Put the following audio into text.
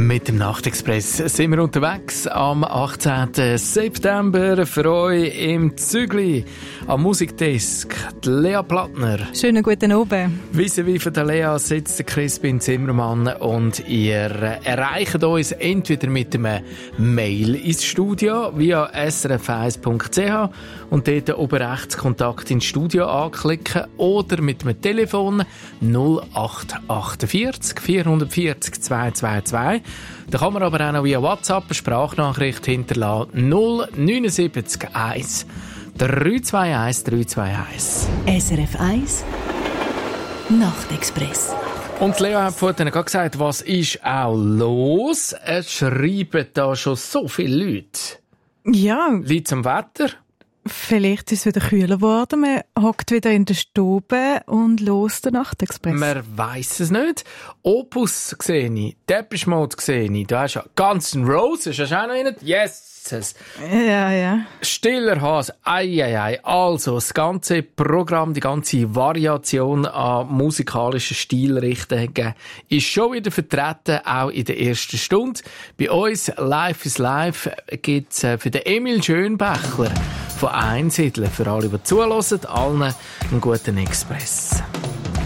Mit dem Nachtexpress sind wir unterwegs am 18. September für euch im Zügli am Musikdesk. Die Lea Plattner. Schönen guten Abend. Vis-à-vis von der Lea sitzt der Crispin Zimmermann und ihr erreicht uns entweder mit einem Mail ins Studio via srf1.ch und dort oben rechts Kontakt ins Studio anklicken oder mit dem Telefon 0848 440 222. Da kann man aber auch noch via WhatsApp eine Sprachnachricht hinterlassen. 079 1 321 321. SRF 1 Nachtexpress. Und Lea hat vorhin gerade gesagt, was ist auch los? Es schreiben da schon so viele Leute. Ja, Liegt am Wetter? vielleicht ist es wieder kühler geworden. Man hockt wieder in der Stube und los den Nachtexpress. Man weiss es nicht. Opus sehe ich, Depeche Mode sehe ich. Du hast ja Guns N' Roses, hast du auch noch einen? Yes! Ja. Stiller Hase, ei. Also, das ganze Programm, die ganze Variation an musikalischen Stilrichtungen ist schon wieder vertreten, auch in der ersten Stunde. Bei uns, Live is Live, gibt's für den Emil Schönbächler von Einsiedler, für alle, die zuhören, allen einen guten Express.